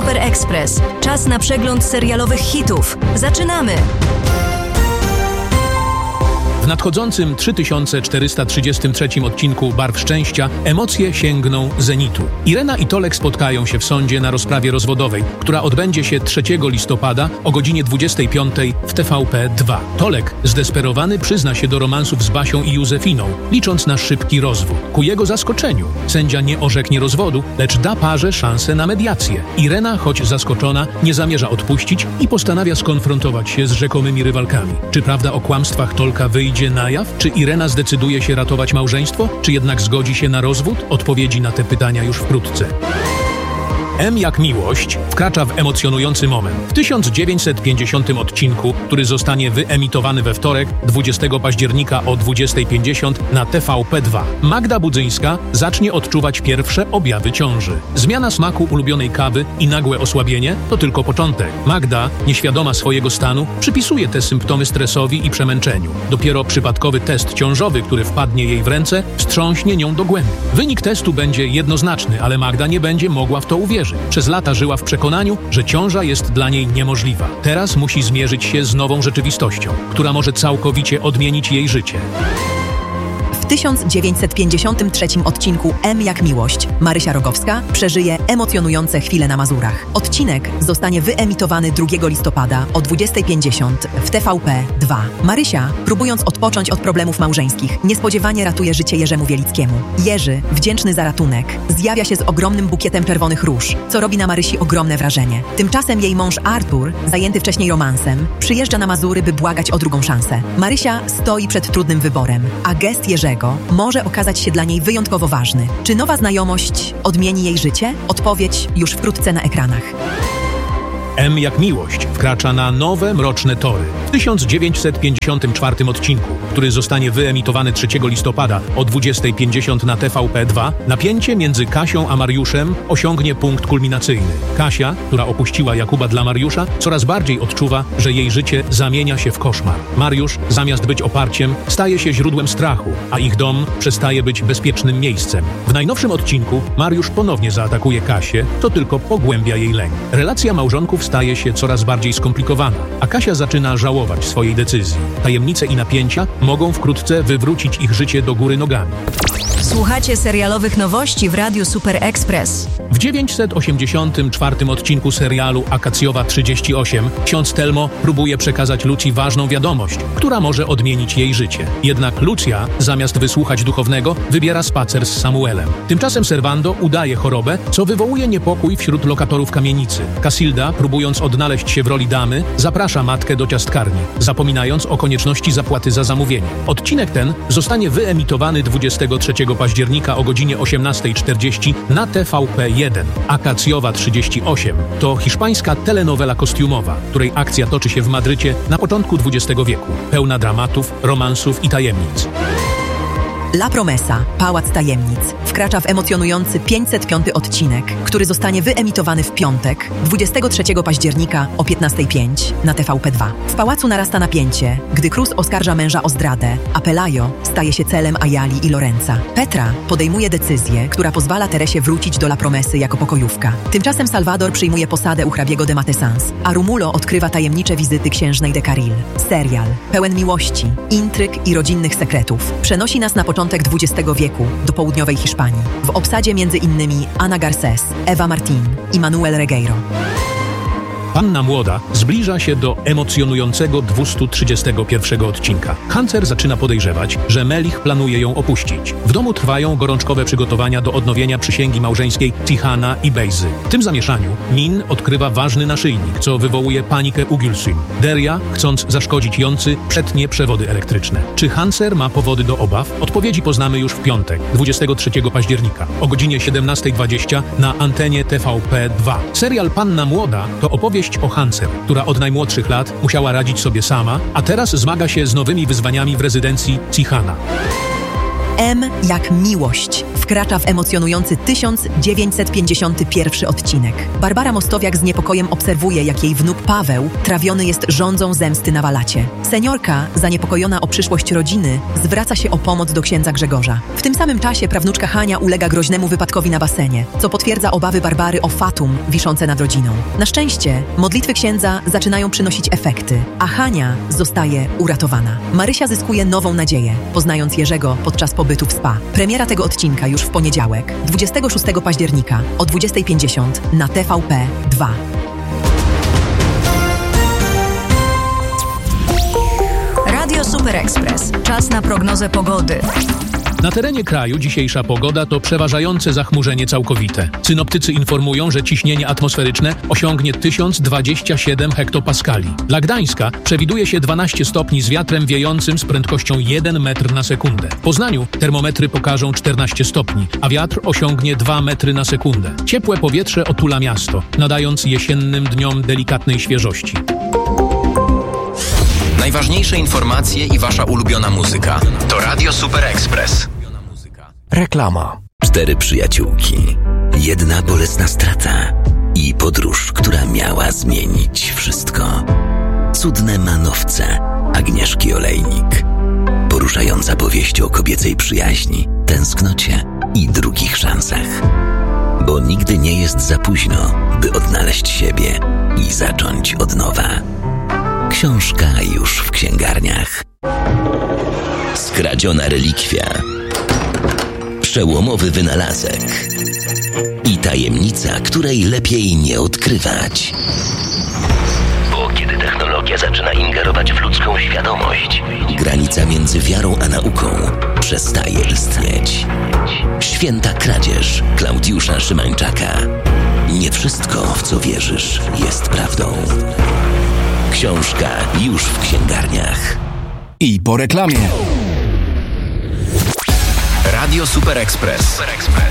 Super Express. Czas na przegląd serialowych hitów. Zaczynamy! W nadchodzącym 3433 odcinku Barw Szczęścia emocje sięgną zenitu. Irena i Tolek spotkają się w sądzie na rozprawie rozwodowej, która odbędzie się 3 listopada o godzinie 25 w TVP2. Tolek, zdesperowany, przyzna się do romansów z Basią i Józefiną, licząc na szybki rozwód. Ku jego zaskoczeniu sędzia nie orzeknie rozwodu, lecz da parze szansę na mediację. Irena, choć zaskoczona, nie zamierza odpuścić i postanawia skonfrontować się z rzekomymi rywalkami. Czy prawda o kłamstwach Tolka wyjdzie na jaw? Czy Irena zdecyduje się ratować małżeństwo? Czy jednak zgodzi się na rozwód? Odpowiedzi na te pytania już wkrótce. M jak miłość wkracza w emocjonujący moment. W 1950 odcinku, który zostanie wyemitowany we wtorek, 20 października o 20:50 na TVP2, Magda Budzyńska zacznie odczuwać pierwsze objawy ciąży. Zmiana smaku ulubionej kawy i nagłe osłabienie to tylko początek. Magda, nieświadoma swojego stanu, przypisuje te symptomy stresowi i przemęczeniu. Dopiero przypadkowy test ciążowy, który wpadnie jej w ręce, wstrząśnie nią do głębi. Wynik testu będzie jednoznaczny, ale Magda nie będzie mogła w to uwierzyć. Przez lata żyła w przekonaniu, że ciąża jest dla niej niemożliwa. Teraz musi zmierzyć się z nową rzeczywistością, która może całkowicie odmienić jej życie. W 1953 odcinku M jak miłość Marysia Rogowska przeżyje emocjonujące chwile na Mazurach. Odcinek zostanie wyemitowany 2 listopada o 20:50 w TVP2. Marysia, próbując odpocząć od problemów małżeńskich, niespodziewanie ratuje życie Jerzemu Wielickiemu. Jerzy, wdzięczny za ratunek, zjawia się z ogromnym bukietem czerwonych róż, co robi na Marysi ogromne wrażenie. Tymczasem jej mąż Artur, zajęty wcześniej romansem, przyjeżdża na Mazury, by błagać o drugą szansę. Marysia stoi przed trudnym wyborem, a gest Jerzego może okazać się dla niej wyjątkowo ważny. Czy nowa znajomość odmieni jej życie? Odpowiedź już wkrótce na ekranach. M jak miłość wkracza na nowe, mroczne tory. W 1954 odcinku, który zostanie wyemitowany 3 listopada o 20:50 na TVP2, napięcie między Kasią a Mariuszem osiągnie punkt kulminacyjny. Kasia, która opuściła Jakuba dla Mariusza, coraz bardziej odczuwa, że jej życie zamienia się w koszmar. Mariusz, zamiast być oparciem, staje się źródłem strachu, a ich dom przestaje być bezpiecznym miejscem. W najnowszym odcinku Mariusz ponownie zaatakuje Kasię, to tylko pogłębia jej lęk. Relacja małżonków staje się coraz bardziej skomplikowana, a Kasia zaczyna żałować swojej decyzji. Tajemnice i napięcia mogą wkrótce wywrócić ich życie do góry nogami. Słuchacie serialowych nowości w Radiu Super Express. W 984 odcinku serialu Akacjowa 38 ksiądz Telmo próbuje przekazać Lucji ważną wiadomość, która może odmienić jej życie. Jednak Lucja, zamiast wysłuchać duchownego, wybiera spacer z Samuelem. Tymczasem Servando udaje chorobę, co wywołuje niepokój wśród lokatorów kamienicy. Casilda, próbując odnaleźć się w roli damy, zaprasza matkę do ciastkarni, zapominając o konieczności zapłaty za zamówienie. Odcinek ten zostanie wyemitowany 23 października o godzinie 18:40 na TVP1. Akacjowa 38 to hiszpańska telenowela kostiumowa, której akcja toczy się w Madrycie na początku XX wieku, pełna dramatów, romansów i tajemnic. La Promesa, Pałac Tajemnic, wkracza w emocjonujący 505 odcinek, który zostanie wyemitowany w piątek, 23 października o 15:05 na TVP2. W pałacu narasta napięcie, gdy Cruz oskarża męża o zdradę, a Pelayo staje się celem Ayali i Lorenza. Petra podejmuje decyzję, która pozwala Teresie wrócić do La Promesy jako pokojówka. Tymczasem Salvador przyjmuje posadę u hrabiego de Matesans, a Rumulo odkrywa tajemnicze wizyty księżnej de Carril. Serial, pełen miłości, intryg i rodzinnych sekretów, przenosi nas na początek XX wieku do południowej Hiszpanii. W obsadzie między innymi Ana Garcés, Eva Martín i Manuel Regueiro. Panna Młoda zbliża się do emocjonującego 231 odcinka. Hunter zaczyna podejrzewać, że Melich planuje ją opuścić. W domu trwają gorączkowe przygotowania do odnowienia przysięgi małżeńskiej Tihana i Bejzy. W tym zamieszaniu Min odkrywa ważny naszyjnik, co wywołuje panikę u Gülsüm. Deria, chcąc zaszkodzić Joncy, przetnie przewody elektryczne. Czy Hunter ma powody do obaw? Odpowiedzi poznamy już w piątek, 23 października o godzinie 17:20 na antenie TVP2. Serial Panna Młoda to opowieść o Hunter, która od najmłodszych lat musiała radzić sobie sama, a teraz zmaga się z nowymi wyzwaniami w rezydencji Tihana. M jak miłość wkracza w emocjonujący 1951 odcinek. Barbara Mostowiak z niepokojem obserwuje, jak jej wnuk Paweł trawiony jest żądzą zemsty na Walacie. Seniorka, zaniepokojona o przyszłość rodziny, zwraca się o pomoc do księdza Grzegorza. W tym samym czasie prawnuczka Hania ulega groźnemu wypadkowi na basenie, co potwierdza obawy Barbary o fatum wiszące nad rodziną. Na szczęście modlitwy księdza zaczynają przynosić efekty, a Hania zostaje uratowana. Marysia zyskuje nową nadzieję, poznając Jerzego podczas pobytu w spa. Premiera tego odcinka już w poniedziałek, 26 października o 20:50 na TVP 2. Radio Super Express. Czas na prognozę pogody. Na terenie kraju dzisiejsza pogoda to przeważające zachmurzenie całkowite. Synoptycy informują, że ciśnienie atmosferyczne osiągnie 1027 hektopaskali. Dla Gdańska przewiduje się 12 stopni z wiatrem wiejącym z prędkością 1 metr na sekundę. W Poznaniu termometry pokażą 14 stopni, a wiatr osiągnie 2 metry na sekundę. Ciepłe powietrze otula miasto, nadając jesiennym dniom delikatnej świeżości. Najważniejsze informacje i wasza ulubiona muzyka to Radio Super Express. Reklama. 4 przyjaciółki, 1 bolesna strata i podróż, która miała zmienić wszystko. Cudne manowce Agnieszki Olejnik. Poruszająca powieść o kobiecej przyjaźni, tęsknocie i drugich szansach. Bo nigdy nie jest za późno, by odnaleźć siebie i zacząć od nowa. Książka już w księgarniach. Skradziona relikwia. Przełomowy wynalazek. I tajemnica, której lepiej nie odkrywać. Bo kiedy technologia zaczyna ingerować w ludzką świadomość, granica między wiarą a nauką przestaje istnieć. Święta kradzież Klaudiusza Szymańczaka. Nie wszystko, w co wierzysz, jest prawdą. Książka już w księgarniach. I po reklamie. Radio Super Express.